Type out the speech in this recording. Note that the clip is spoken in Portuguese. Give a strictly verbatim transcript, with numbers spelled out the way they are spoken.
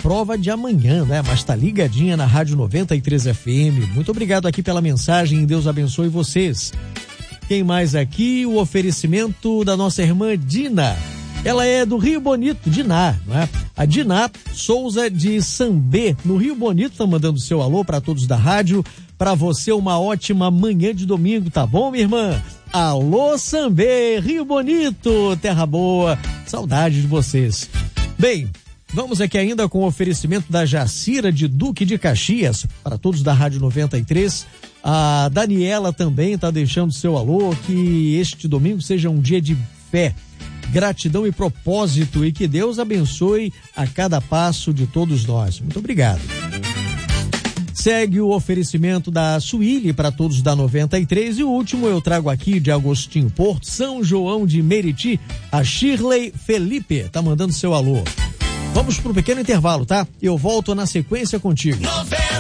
prova de amanhã, né? Mas tá ligadinha na Rádio noventa e três F M. Muito obrigado aqui pela mensagem, Deus abençoe vocês. Quem mais aqui? O oferecimento da nossa irmã Dina. Ela é do Rio Bonito, Diná, não é? A Diná Souza de Sambê, no Rio Bonito, tá mandando seu alô para todos da rádio. Para você, uma ótima manhã de domingo, tá bom, minha irmã? Alô, Sambê, Rio Bonito, terra boa, saudade de vocês. Bem, vamos aqui ainda com o oferecimento da Jacira de Duque de Caxias, para todos da Rádio noventa e três. A Daniela também tá deixando seu alô, que este domingo seja um dia de fé, gratidão e propósito, e que Deus abençoe a cada passo de todos nós. Muito obrigado. Segue o oferecimento da Suíli para todos da noventa e três, e o último eu trago aqui de Agostinho Porto, São João de Meriti, a Shirley Felipe tá mandando seu alô. Vamos para um pequeno intervalo, tá? Eu volto na sequência contigo.